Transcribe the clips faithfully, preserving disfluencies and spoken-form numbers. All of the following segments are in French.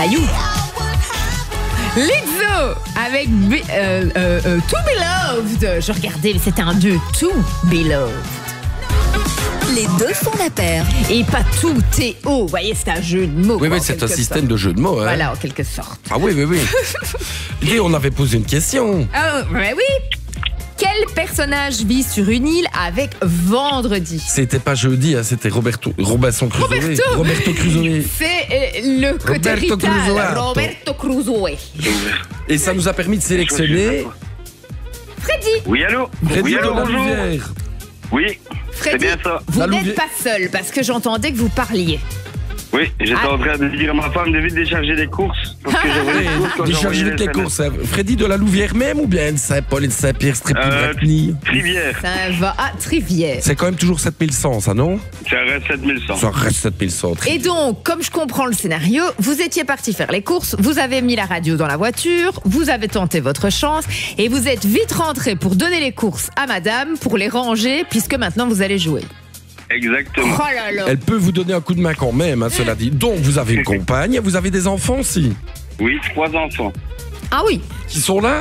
Caillou. Lizzo avec Be- euh, euh, euh, To Beloved. Je regardais, c'était un deux, To Beloved. Les deux font la paire. Et pas tout, T O. Vous voyez, c'est un jeu de mots. Oui, quoi, oui, en c'est un quelque système sorte. de jeu de mots. Hein. Voilà, en quelque sorte. Ah oui, oui, oui. Et on avait posé une question. Ah, ouais, oui. Quel personnage vit sur une île avec Vendredi? C'était pas jeudi, hein, c'était Roberto, Robinson Crusoe. Roberto. Roberto Crusoe. C'est euh, le côté Roberto rital. Crusoe. Roberto Crusoe. Et ça nous a permis de sélectionner Freddy. Oui, allô Freddy Oui, de allô, la bonjour. Louvière. Oui, c'est Freddy, bien ça. vous La n'êtes Louvière. pas seul parce que j'entendais que vous parliez. Oui, j'étais Ah. en train de dire à ma femme de vite décharger des courses. Parce que j'avais des courses quand Décharge j'envoyais vite les S M S. courses. hein. Freddy de la Louvière même ou bien de Saint-Paul et de Saint-Pierre, Euh, Strépy, Trivière. Ça va à Trivière. C'est quand même toujours sept mille cent, ça, non? Ça reste sept mille cent. Ça reste sept mille cent. Et donc, comme je comprends le scénario, vous étiez parti faire les courses, vous avez mis la radio dans la voiture, vous avez tenté votre chance et vous êtes vite rentré pour donner les courses à madame, pour les ranger, puisque maintenant vous allez jouer. Exactement. Oh là là. Elle peut vous donner un coup de main quand même, hein, cela dit. Donc, vous avez une compagne, vous avez des enfants aussi. Oui, trois enfants. Ah oui. Qui sont là?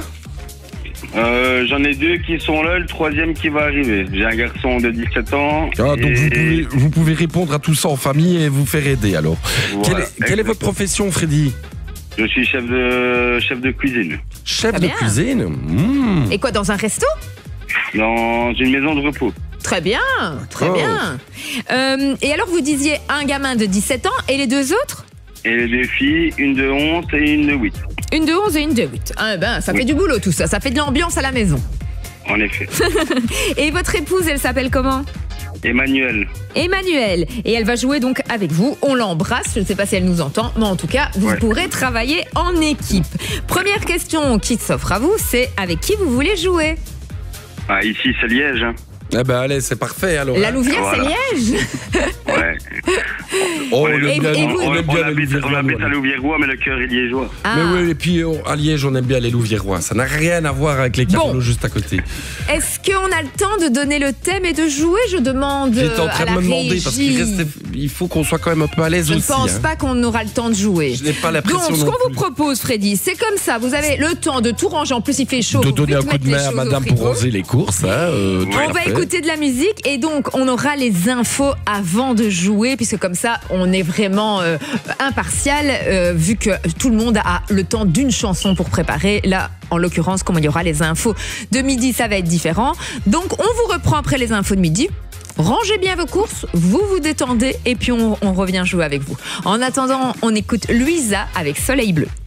Euh, J'en ai deux qui sont là, le troisième qui va arriver. J'ai un garçon de dix-sept ans. Ah, donc et- vous pouvez, vous pouvez répondre à tout ça en famille et vous faire aider alors. Voilà, quelle, est, quelle est exactement. votre profession, Freddy? Je suis chef de chef de cuisine Chef Très de bien. cuisine. Mmh. Et quoi, dans un resto? dans une maison de repos. Très bien, très Oh. bien. Euh, et alors, vous disiez un gamin de dix-sept ans et les deux autres? Et les deux filles, une de onze et une de huit. Une de onze et une de huit. Ah ben, ça Oui. fait du boulot tout ça, ça fait de l'ambiance à la maison. En effet. Et votre épouse, elle s'appelle comment? Emmanuel. Emmanuel. Et elle va jouer donc avec vous. On l'embrasse. Je ne sais pas si elle nous entend, mais en tout cas, vous Ouais. pourrez travailler en équipe. Première question qui s'offre à vous, c'est avec qui vous voulez jouer? Ah, ici, c'est Liège. Hein. Eh ben allez, c'est parfait alors. La hein. Louvière, Voilà. c'est Liège. Ouais. Oh, On est on le- aime bien, et on vous- aime on, bien on les habite, on Louviérois, habite nous, à allez. Louviérois, mais le cœur est liégeois. Ah. Mais oui, et puis on- à Liège, on aime bien les Louviérois. Ça n'a rien à voir avec les Bon. Carolo juste à côté. Est-ce qu'on a le temps de donner le thème et de jouer? Je demande J'étais en euh, train à de la me demander parce qu'il régie. restait, il faut qu'on soit quand même un peu à l'aise Je ne aussi. pense hein. pas qu'on aura le temps de jouer. Je n'ai pas la Donc, pression ce non qu'on vous plus. propose, Freddy, c'est comme ça. Vous avez le temps de tout ranger. En plus, il fait chaud. De Vous donner un vite coup de mettre les main à choses au madame pour frigo. ranger les courses. Hein, euh, tout On à va fait. écouter de la musique et donc on aura les infos avant de jouer, puisque comme ça on est vraiment euh, impartial, euh, vu que tout le monde a le temps d'une chanson pour préparer. Là, en l'occurrence, comme il y aura les infos de midi, ça va être différent. Donc on vous reprend après les infos de midi. Rangez bien vos courses, vous vous détendez et puis on, on revient jouer avec vous. En attendant, on écoute Louisa avec Soleil Bleu.